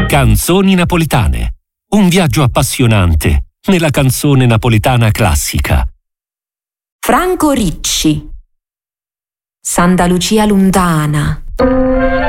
Canzoni napoletane. Un viaggio appassionante nella canzone napoletana classica. Franco Ricci. Santa Lucia lontana.